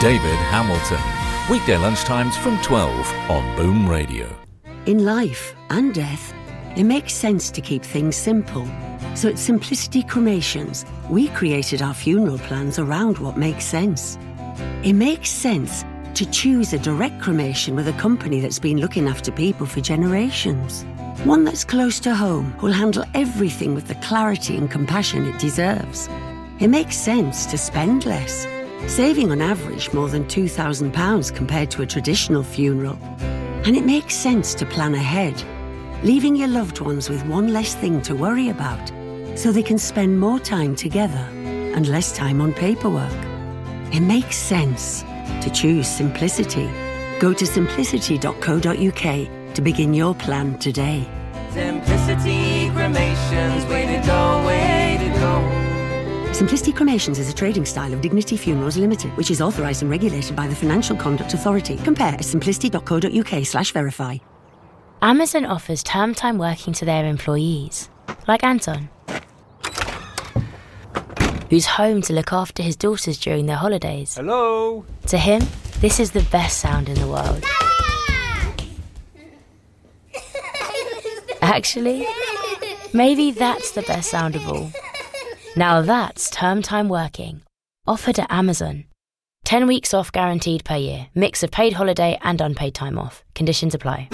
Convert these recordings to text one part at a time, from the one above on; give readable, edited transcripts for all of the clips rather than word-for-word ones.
David Hamilton. Weekday lunchtimes from 12 on Boom Radio. In life and death, it makes sense to keep things simple. So at Simplicity Cremations, we created our funeral plans around what makes sense. It makes sense to choose a direct cremation with a company that's been looking after people for generations. One that's close to home, who'll handle everything with the clarity and compassion it deserves. It makes sense to spend less, saving on average more than £2,000 compared to a traditional funeral. And it makes sense to plan ahead, leaving your loved ones with one less thing to worry about, so they can spend more time together and less time on paperwork. It makes sense to choose simplicity. Go to simplicity.co.uk to begin your plan today. Simplicity Cremations, way to go, way to go. Simplicity Cremations is a trading style of Dignity Funerals Limited, which is authorised and regulated by the Financial Conduct Authority. Compare at simplicity.co.uk/verify. Amazon offers term time working to their employees, like Anton, who's home to look after his daughters during their holidays. Hello? To him, this is the best sound in the world. Actually, maybe that's the best sound of all. Now that's term time working, offered at Amazon. 10 weeks off guaranteed per year. Mix of paid holiday and unpaid time off. Conditions apply.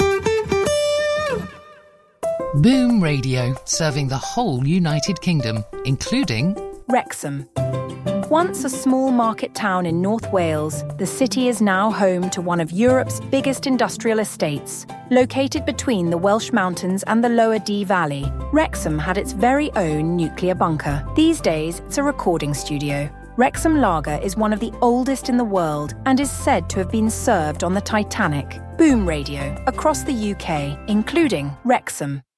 Boom Radio, serving the whole United Kingdom, including Wrexham. Once a small market town in North Wales, the city is now home to one of Europe's biggest industrial estates. Located between the Welsh Mountains and the Lower Dee Valley, Wrexham had its very own nuclear bunker. These days, it's a recording studio. Wrexham Lager is one of the oldest in the world and is said to have been served on the Titanic. Boom Radio, across the UK, including Wrexham.